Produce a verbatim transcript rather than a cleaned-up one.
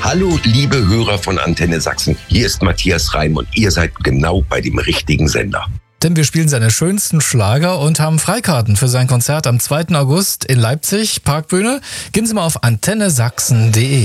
Hallo, liebe Hörer von Antenne Sachsen. Hier ist Matthias Reim und ihr seid genau bei dem richtigen Sender. Denn wir spielen seine schönsten Schlager und haben Freikarten für sein Konzert am zweiten August in Leipzig, Parkbühne. Gehen Sie mal auf antenne sachsen punkt de.